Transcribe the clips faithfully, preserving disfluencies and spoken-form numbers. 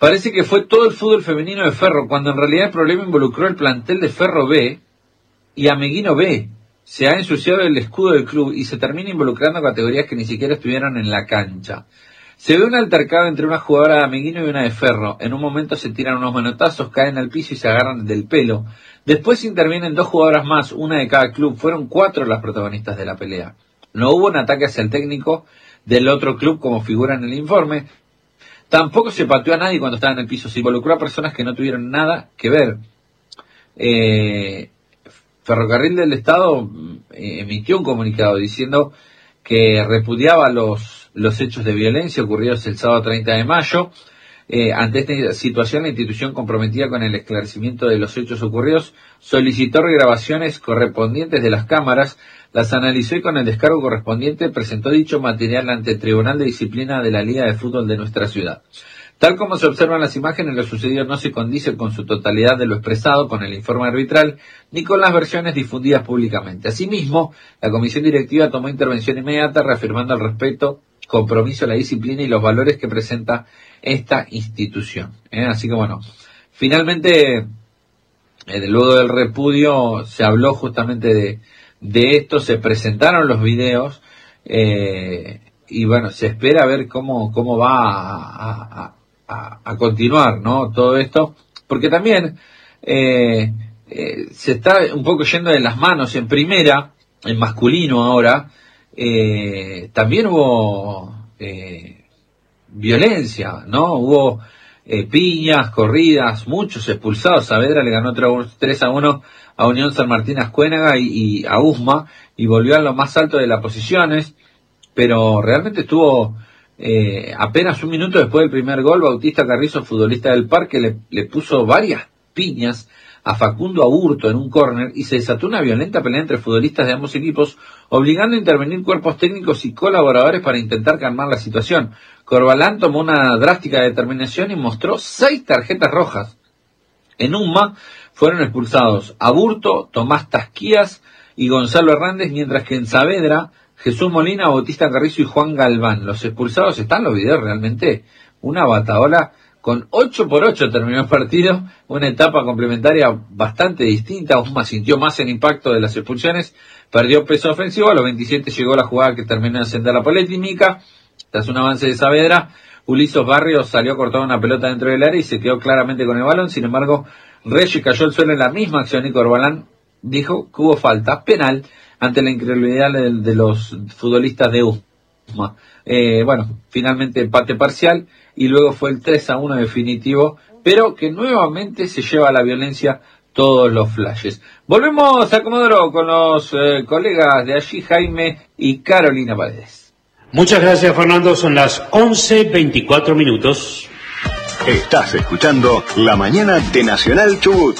Parece que fue todo el fútbol femenino de Ferro, cuando en realidad el problema involucró el plantel de Ferro B y Ameguino B. Se ha ensuciado el escudo del club y se termina involucrando categorías que ni siquiera estuvieron en la cancha. Se ve un altercado entre una jugadora de Ameguino y una de Ferro. En un momento se tiran unos manotazos, caen al piso y se agarran del pelo. Después intervienen dos jugadoras más, una de cada club. Fueron cuatro las protagonistas de la pelea. No hubo un ataque hacia el técnico del otro club como figura en el informe. Tampoco se pateó a nadie cuando estaba en el piso. Se involucró a personas que no tuvieron nada que ver. Eh... Ferrocarril del Estado emitió un comunicado diciendo que repudiaba los, los hechos de violencia ocurridos el sábado treinta de mayo. Eh, ante esta situación, la institución, comprometida con el esclarecimiento de los hechos ocurridos, solicitó regrabaciones correspondientes de las cámaras, las analizó y con el descargo correspondiente presentó dicho material ante el Tribunal de Disciplina de la Liga de Fútbol de nuestra ciudad. Tal como se observan las imágenes, lo sucedido no se condice con su totalidad de lo expresado con el informe arbitral, ni con las versiones difundidas públicamente. Asimismo, la comisión directiva tomó intervención inmediata, reafirmando el respeto, compromiso, la disciplina y los valores que presenta esta institución. ¿Eh? Así que bueno, finalmente, eh, luego del repudio, se habló justamente de, de esto, se presentaron los videos, eh, y bueno, se espera ver cómo, cómo va a, a, a, a continuar, ¿no? Todo esto, porque también eh, eh, se está un poco yendo de las manos. En primera, en masculino ahora, eh, también hubo eh, violencia, ¿no? Hubo eh, piñas, corridas, muchos expulsados. Saavedra le ganó tres a uno a Unión San Martín Ascuénaga y, y a U S M A, y volvió a lo más alto de las posiciones, pero realmente estuvo eh, apenas un minuto después del primer gol. Bautista Carrizo, futbolista del Parque, le, le puso varias piñas a Facundo Aburto en un córner y se desató una violenta pelea entre futbolistas de ambos equipos, obligando a intervenir cuerpos técnicos y colaboradores para intentar calmar la situación. Corbalán tomó una drástica determinación y mostró seis tarjetas rojas. En U S M A fueron expulsados Aburto, Tomás Tasquías y Gonzalo Hernández, mientras que en Saavedra, Jesús Molina, Bautista Carrizo y Juan Galván. Los expulsados están los videos, realmente una bataola. Con ocho por ocho terminó el partido, una etapa complementaria bastante distinta. U S M A sintió más el impacto de las expulsiones, perdió peso ofensivo. A los veintisiete llegó la jugada que terminó de encender la polémica. Tras un avance de Saavedra, Ulises Barrios salió a cortar una pelota dentro del área y se quedó claramente con el balón. Sin embargo, Reyes cayó al suelo en la misma acción y Corbalán dijo que hubo falta penal ante la incredulidad de, de los futbolistas de U S M A. Eh, bueno, finalmente empate parcial y luego fue el tres a uno definitivo, pero que nuevamente se lleva a la violencia todos los flashes. Volvemos a Comodoro con los eh, colegas de allí, Jaime y Carolina Paredes. Muchas gracias, Fernando. Son las once veinticuatro minutos. Estás escuchando La Mañana de Nacional Chubut.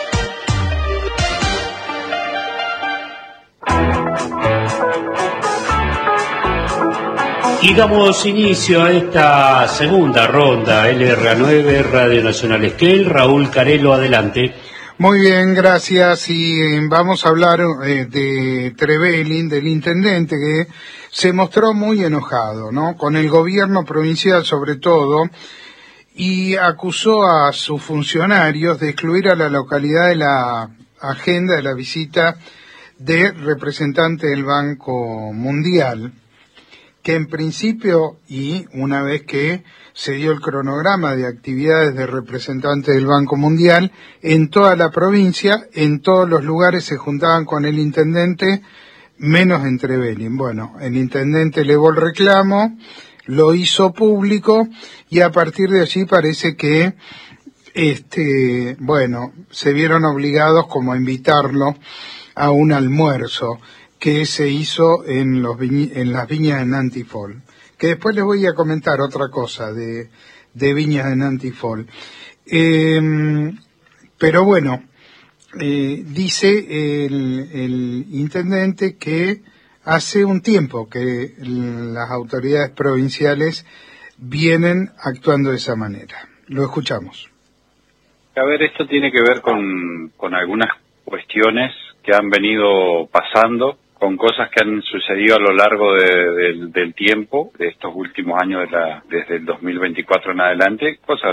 Y damos inicio a esta segunda ronda, L R A nueve, Radio Nacional Esquel. Raúl Carelo, adelante. Muy bien, gracias. Y vamos a hablar eh, de Trevelin, del intendente, que se mostró muy enojado, ¿no? Con el gobierno provincial sobre todo, y acusó a sus funcionarios de excluir a la localidad de la agenda de la visita de representante del Banco Mundial, que en principio, y una vez que se dio el cronograma de actividades de representantes del Banco Mundial, en toda la provincia, en todos los lugares se juntaban con el intendente, menos en Trevelin. Bueno, el intendente elevó el reclamo, lo hizo público, y a partir de allí parece que, este, bueno, se vieron obligados como a invitarlo a un almuerzo que se hizo en los viñ- en las viñas de Nantifol, que después les voy a comentar otra cosa de, de viñas de Nantifol. Eh, pero bueno, eh, dice el, el intendente que hace un tiempo que las autoridades provinciales vienen actuando de esa manera. Lo escuchamos. A ver, esto tiene que ver con, con algunas cuestiones que han venido pasando, con cosas que han sucedido a lo largo de, de, del tiempo, de estos últimos años, de la, desde el dos mil veinticuatro en adelante, cosas